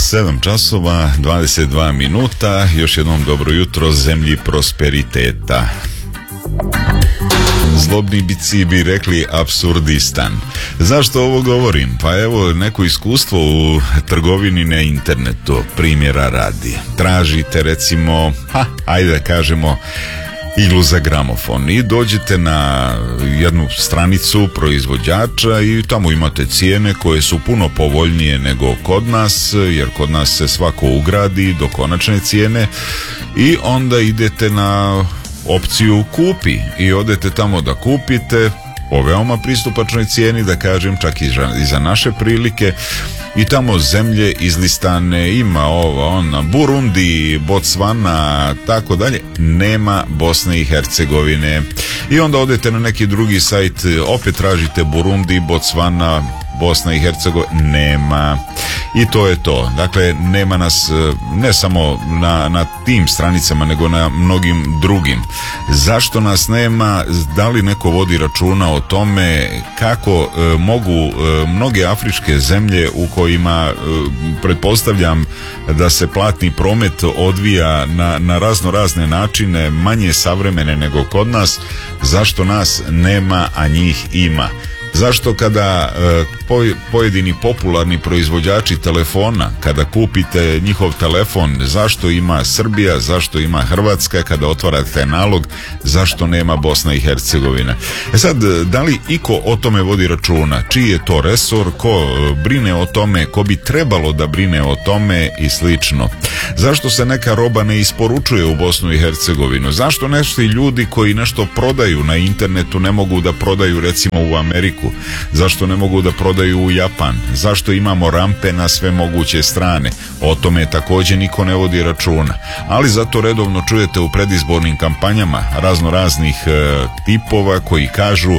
7 časova, 22 minuta, još jednom dobro jutro zemlji prosperiteta. Zlobni bici bi rekli apsurdistan. Zašto ovo govorim? Pa evo neko iskustvo u trgovini na internetu, primjera radi. Tražite recimo, ajde da kažemo, iglu za gramofon i dođete na jednu stranicu proizvođača i tamo imate cijene koje su puno povoljnije nego kod nas, jer kod nas se svako ugradi do konačne cijene i onda idete na opciju kupi i odete tamo da kupite po veoma pristupačnoj cijeni, da kažem čak i za naše prilike, i tamo zemlje izlistane, ima ona Burundi, Botswana, tako dalje, nema Bosne i Hercegovine. I onda odete na neki drugi sajt, opet tražite Burundi, Botswana, Bosna i Hercegovina, nema. I to je to. Dakle, nema nas ne samo na tim stranicama, nego na mnogim drugim. Zašto nas nema? Da li neko vodi računa o tome kako mogu mnoge afričke zemlje u kojima pretpostavljam da se platni promet odvija na razne načine, manje savremene nego kod nas, zašto nas nema, a njih ima? Zašto kada pojedini popularni proizvođači telefona, kada kupite njihov telefon, zašto ima Srbija, zašto ima Hrvatska, kada otvarate nalog, zašto nema Bosna i Hercegovina? Sad, da li iko o tome vodi računa? Čiji je to resor, ko brine o tome, ko bi trebalo da brine o tome i slično? Zašto se neka roba ne isporučuje u Bosnu i Hercegovinu? Zašto nešto ljudi koji nešto prodaju na internetu ne mogu da prodaju recimo u Ameriku? Zašto ne mogu da prodaju u Japan? Zašto imamo rampe na sve moguće strane? O tome također niko ne vodi računa. Ali zato redovno čujete u predizbornim kampanjama raznih tipova koji kažu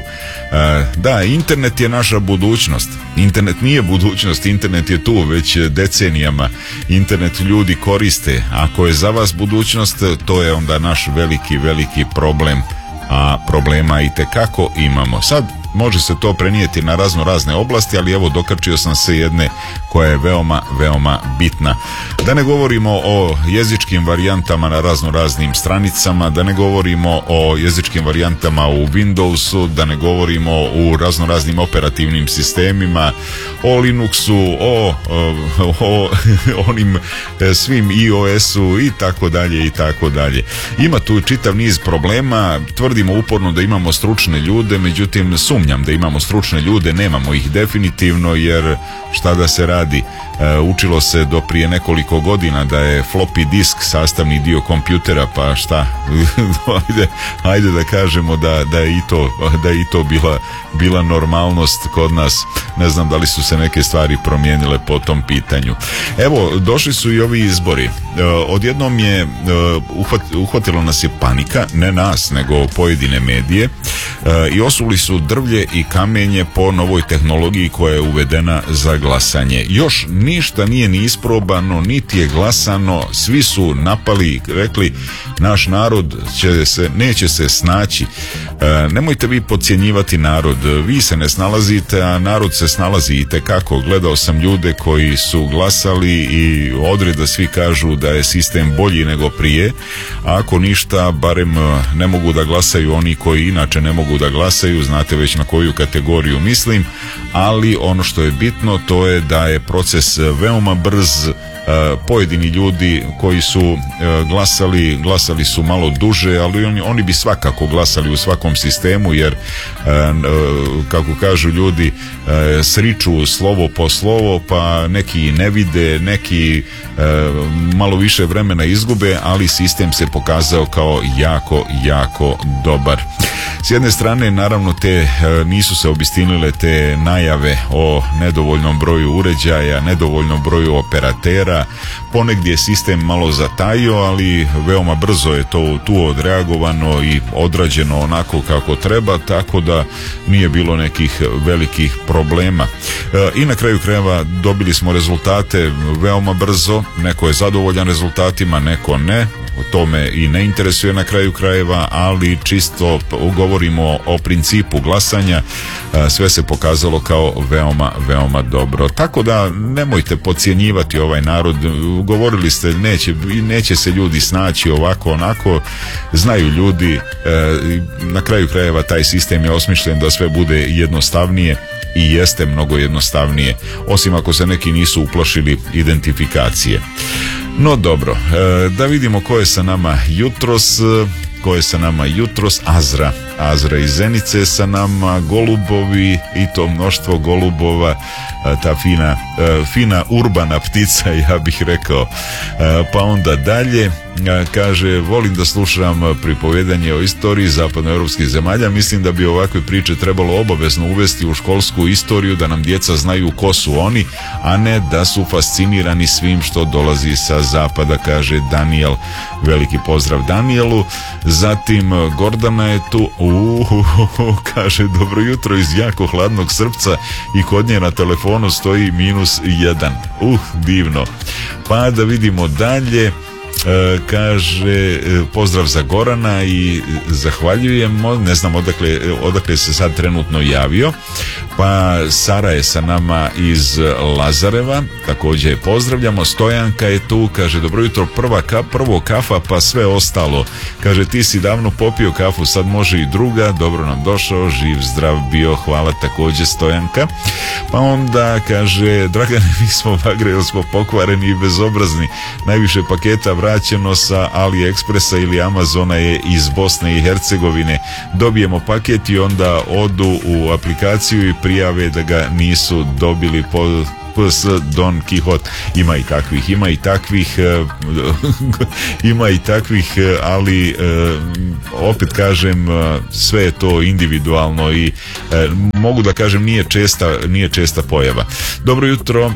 da, internet je naša budućnost. Internet nije budućnost, internet je tu već decenijama. Internet ljudi koriste. Ako je za vas budućnost, to je onda naš veliki problem. A problema itekako imamo. Sad može se to prenijeti na razne oblasti, ali evo dokačio sam se jedne koja je veoma bitna. Da ne govorimo o jezičkim varijantama na raznim stranicama, da ne govorimo o jezičkim varijantama u Windowsu, da ne govorimo u raznim operativnim sistemima, o Linuxu, o onim svim iOS-u i tako dalje. Ima tu čitav niz problema, tvrdimo uporno da imamo stručne ljude, međutim sumnjam da imamo stručne ljude, nemamo ih definitivno, jer šta da se radi, učilo se do prije nekoliko godina da je floppy disk sastavni dio kompjutera, pa šta, ajde da kažemo da je i to bila normalnost kod nas. Ne znam da li su se neke stvari promijenile po tom pitanju. Evo, došli su i ovi izbori. Odjednom je uhvatilo nas je panika, ne nas, nego pojedine medije, i osuli su drvlje i kamenje po novoj tehnologiji koja je uvedena za glasanje. Još ništa nije ni isprobano, niti je glasano, svi su napali, rekli naš narod neće se snaći. Nemojte vi podcjenjivati narod, vi se ne snalazite, a narod se snalazi itekako. Gledao sam ljude koji su glasali i odreda svi kažu da je sistem bolji nego prije, a ako ništa, barem ne mogu da glasaju oni koji inače ne mogu da glasaju, znate već na koju kategoriju mislim, ali ono što je bitno to je da je proces veoma brz. Pojedini ljudi koji su glasali su malo duže, ali oni bi svakako glasali u svakom sistemu, jer kako kažu ljudi, sriču slovo po slovo, pa neki ne vide, neki malo više vremena izgube, ali sistem se pokazao kao jako dobar. S jedne strane, naravno, nisu se obistinile te najave o nedovoljnom broju uređaja, nedovoljnom broju operatera. Ponegdje je sistem malo zatajio, ali veoma brzo je to tu odreagovano i odrađeno onako kako treba, tako da nije bilo nekih velikih problema. I na kraju krajeva dobili smo rezultate veoma brzo, neko je zadovoljan rezultatima, neko ne. to me i ne interesuje na kraju krajeva, ali čisto govorimo o principu glasanja, sve se pokazalo kao veoma, veoma dobro. Tako da nemojte podcjenjivati ovaj narod. Govorili ste neće se ljudi snaći ovako onako, znaju ljudi, na kraju krajeva taj sistem je osmišljen da sve bude jednostavnije i jeste mnogo jednostavnije, osim ako se neki nisu uplašili identifikacije. No dobro, da vidimo ko je sa nama jutros. Azra iz Zenice sa nama, golubovi i to mnoštvo golubova, ta fina urbana ptica, ja bih rekao. Pa onda dalje, kaže, volim da slušam pripovedanje o istoriji zapadnoevropskih zemalja. Mislim da bi ovakve priče trebalo obavezno uvesti u školsku istoriju, da nam djeca znaju ko su oni, a ne da su fascinirani svim što dolazi sa zapada, kaže Daniel. Veliki pozdrav Danielu. Zatim Gordana je tu, kaže, dobro jutro iz jako hladnog Srpca i kod nje na telefonu stoji -1. Divno. Pa da vidimo dalje. Kaže, pozdrav za Gorana i zahvaljujemo, ne znam odakle se sad trenutno javio. Pa Sara je sa nama iz Lazareva, također je pozdravljamo. Stojanka je tu, kaže, dobro jutro, prvo kafa pa sve ostalo. Kaže, ti si davno popio kafu, sad može i druga. Dobro nam došao, živ zdrav bio, hvala također Stojanka. Pa onda kaže, Dragane, mi smo bagre, jer smo pokvareni i bezobrazni. Najviše paketa vraćeno sa AliExpressa ili Amazona je iz Bosne i Hercegovine. Dobijemo paket i onda odu u aplikaciju i prijave da ga nisu dobili po PS Don Quixote. Ima i takvih, ali opet kažem, sve je to individualno i mogu da kažem nije česta pojava. Dobro jutro,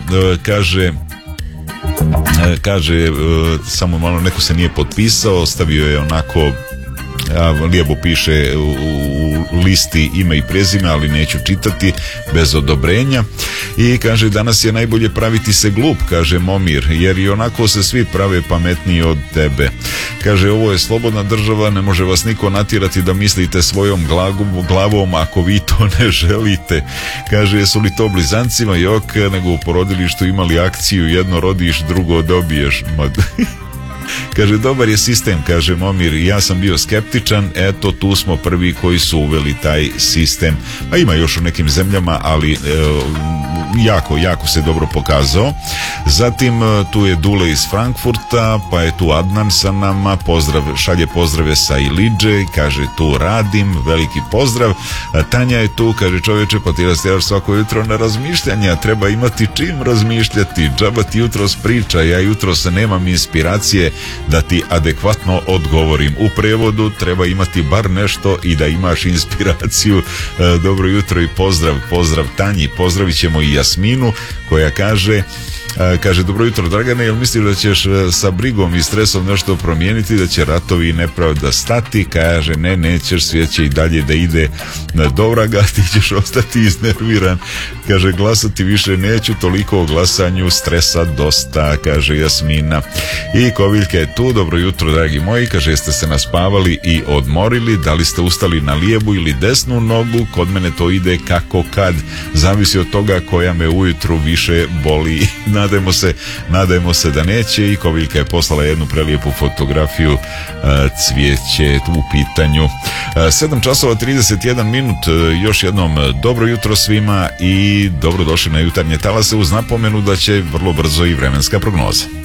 kaže samo malo, neko se nije potpisao, ostavio je onako, lijepo piše u listi ime i prezime, ali neću čitati bez odobrenja. I kaže, danas je najbolje praviti se glup, kaže Momir, jer i onako se svi prave pametniji od tebe. Kaže, ovo je slobodna država, ne može vas niko natjerati da mislite svojom glavom ako vi to ne želite. Kaže, jesu li to blizancima? Jok, nego u porodilištu imali akciju, jedno rodiš, drugo dobiješ. Kaže, dobar je sistem, kaže Momir, ja sam bio skeptičan, eto tu smo prvi koji su uveli taj sistem. Pa ima još u nekim zemljama, ali jako se dobro pokazao. Zatim tu je Dule iz Frankfurta, pa je tu Adnan sa nama, šalje pozdrave sa Ilidže, kaže tu radim, veliki pozdrav. Tanja je tu, kaže, čovječe, pa ti rastjeraš svako jutro na razmišljanja, treba imati čim razmišljati, džaba ti jutros priča, ja jutros nemam inspiracije da ti adekvatno odgovorim. U prevodu treba imati bar nešto i da imaš inspiraciju. Dobro jutro i pozdrav Tanji, pozdravit ćemo i Jasminu koja kaže, dobro jutro Dragane, jel misliš da ćeš sa brigom i stresom nešto promijeniti, da će ratovi i nepravda stati? Kaže, nećeš, svijet će i dalje da ide do vraga, ti ćeš ostati iznerviran. Kaže, glasati više neću, toliko o glasanju, stresa dosta, kaže Jasmina. I Koviljka je tu, dobro jutro dragi moji, kaže, jeste se naspavali i odmorili, da li ste ustali na lijevu ili desnu nogu? Kod mene to ide kako kad, zavisi od toga koja me ujutru više boli. Nadajmo se da neće. I Koviljka je poslala jednu prelijepu fotografiju, cvijeće u pitanju. 7:31. Još jednom dobro jutro svima i dobrodošli na jutarnje talase uz napomenu da će vrlo brzo i vremenska prognoza.